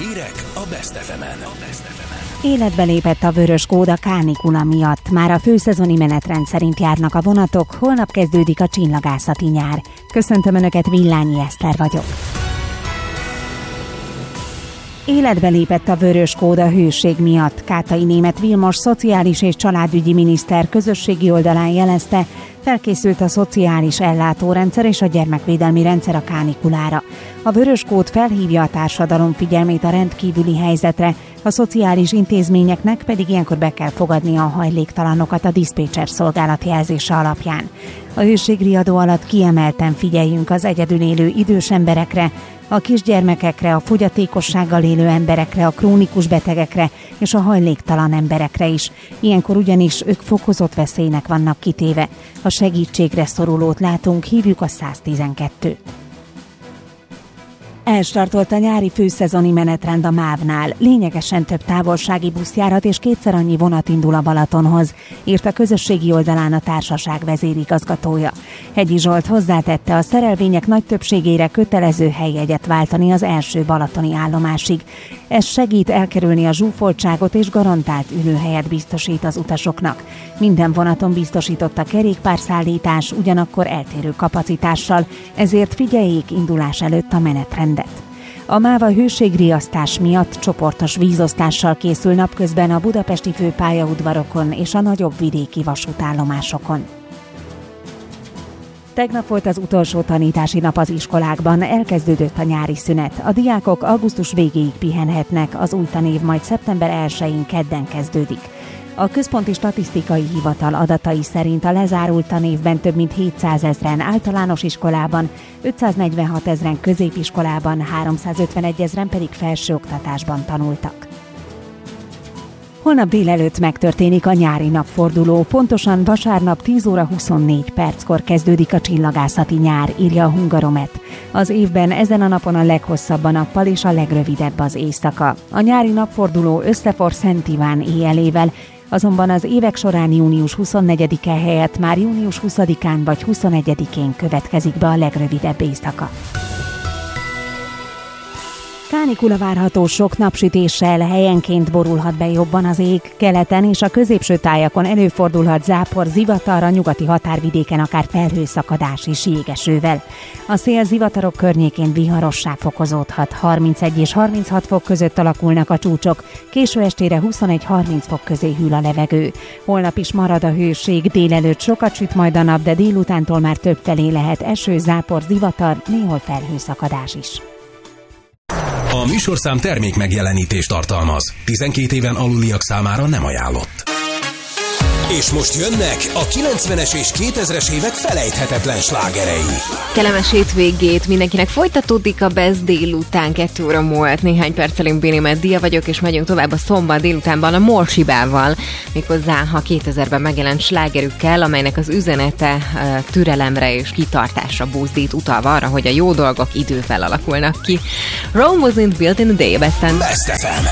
Hírek a Best FM-en. Életbe lépett a vörös kód a kánikula miatt. Már a főszezoni menetrend szerint járnak a vonatok, holnap kezdődik a csillagászati nyár. Köszöntöm Önöket, Villányi Eszter vagyok. Életbe lépett a vörös kód a hőség miatt. Kátai Németh Vilmos szociális és családügyi miniszter közösségi oldalán jelezte, felkészült a szociális ellátórendszer és a gyermekvédelmi rendszer a kánikulára. A vörös kód felhívja a társadalom figyelmét a rendkívüli helyzetre, a szociális intézményeknek pedig ilyenkor be kell fogadnia a hajléktalanokat a diszpécser szolgálat jelzése alapján. A hőségriadó alatt kiemelten figyeljünk az egyedül élő idős emberekre, a kisgyermekekre, a fogyatékossággal élő emberekre, a krónikus betegekre és a hajléktalan emberekre is. Ilyenkor ugyanis ők fokozott veszélynek vannak kitéve. Ha segítségre szorulót látunk, hívjuk a 112-t. Elstartolt a nyári főszezoni menetrend a MÁV-nál. Lényegesen több távolsági buszjárat és kétszer annyi vonat indul a Balatonhoz, írt a közösségi oldalán a társaság vezérigazgatója. Hegyi Zsolt hozzátette, a szerelvények nagy többségére kötelező helyjegyet váltani az első balatoni állomásig. Ez segít elkerülni a zsúfoltságot és garantált ülőhelyet biztosít az utasoknak. Minden vonaton biztosított a kerékpárszállítás, ugyanakkor eltérő kapacitással, ezért figyeljék indulás előtt a menetrendet. A MÁV a hőségriasztás miatt csoportos vízosztással készül napközben a budapesti főpályaudvarokon és a nagyobb vidéki vasútállomásokon. Tegnap volt az utolsó tanítási nap az iskolákban, elkezdődött a nyári szünet. A diákok augusztus végéig pihenhetnek, az új tanév majd szeptember 1-én kedden kezdődik. A Központi Statisztikai Hivatal adatai szerint a lezárult tanévben több mint 700 000 általános iskolában, 546 000 középiskolában, 351 000 pedig felsőoktatásban tanultak. Holnap délelőtt megtörténik a nyári napforduló, pontosan vasárnap 10 óra 24 perckor kezdődik a csillagászati nyár, írja a Hungaromet. Az évben ezen a napon a leghosszabb a nappal és a legrövidebb az éjszaka. A nyári napforduló összefor Szent Iván éjjelével, azonban az évek során június 24-e helyett már június 20-án vagy 21-én következik be a legrövidebb éjszaka. Kánikula várható, sok napsütéssel, helyenként borulhat be jobban az ég, keleten és a középső tájakon előfordulhat zápor, zivatar, a nyugati határvidéken akár felhőszakadás és jégesővel. A szél zivatarok környékén viharossá fokozódhat, 31 és 36 fok között alakulnak a csúcsok, késő estére 21-30 fok közé hűl a levegő. Holnap is marad a hőség, délelőtt sokat süt majd a nap, de délutántól már többfelé lehet eső, zápor, zivatar, néhol felhőszakadás is. A műsorszám termék megjelenítést tartalmaz. 12 éven aluliak számára nem ajánlott. És most jönnek a 90-es és 2000-es évek felejthetetlen slágerei. Kellemes hétvégét mindenkinek, folytatódik a Best délután, 2 óra múlt. Néhány perccel én Béni Meddia vagyok, és megyünk tovább a szombat délutánban a Morsibával, méghozzá a 2000-ben megjelent slágerükkel, amelynek az üzenete türelemre és kitartásra buzdít, utalva arra, hogy a jó dolgok idővel alakulnak ki. Rome wasn't built in a day, Best FM.